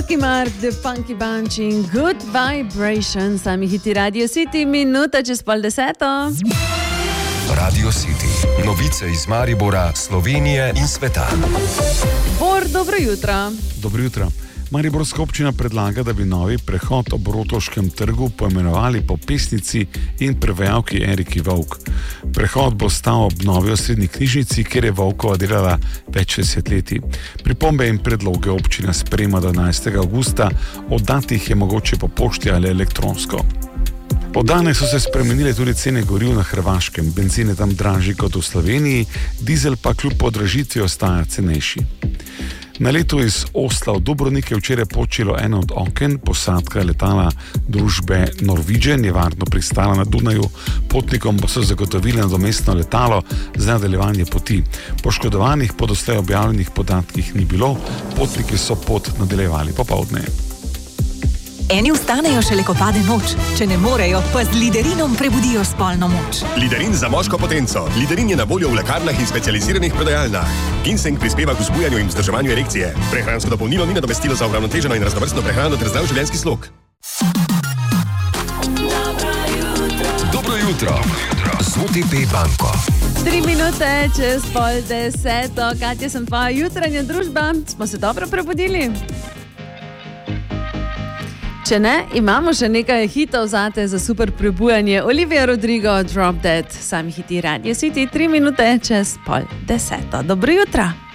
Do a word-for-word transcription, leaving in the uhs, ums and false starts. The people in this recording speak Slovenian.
Marky Mark, The Funky Bunch in Good Vibration. Sami hiti Radio City, minuta čez pol deseto. Radio City. Novice iz Maribora, Slovenije in sveta. Bor, dobro jutro. Dobro jutro. Mariborska občina predlaga, da bi novi prehod ob Rotovškem trgu poimenovali po pesnici in prevajalki Eriki Vovk. Prehod bo stal ob novi osrednji knjižnici, kjer je Vovkova delala več desetletij. Pripombe in predloge občina sprejema do enajstega avgusta, oddati jih je mogoče po pošti ali elektronsko. Od danes so se spremenile tudi cene goriv na Hrvaškem. Bencin je tam dražji kot v Sloveniji, dizel pa kljub podražitvi ostaja cenejši. Na letu iz Osla v Dubrovnik je včeraj počilo eno od oken, posadka letala družbe Norwegian je varno pristala na Dunaju, potnikom pa so zagotovili nadomestno letalo za nadaljevanje poti. Poškodovanih po doslej objavljenih podatkih ni bilo, potniki so pot nadaljevali popoldne. Eni vstanejo šele, ko pade noč. Če ne morejo, pa z Liderinom prebudijo spolno moč. Liderin za moško potenco. Liderin je na voljo v lekarnah in specializiranih prodajalnah. Ginseng prispeva k vzbujanju in vzdrževanju erekcije. Prehransko dopolnilo ni nadomestilo za uravnoteženo in raznovrstno prehrano ter zdrav življenjski slog. Dobro jutro. Z O T P banko. Tri minute čez pol deseto. Katja, sem tvoja jutranja družba. Smo se dobro prebudili? Če ne, imamo še nekaj hitov zate za super prebujanje. Olivia Rodrigo, Drop Dead. Sami hiti Radio City, tri minute čez pol deseto. Dobro jutro.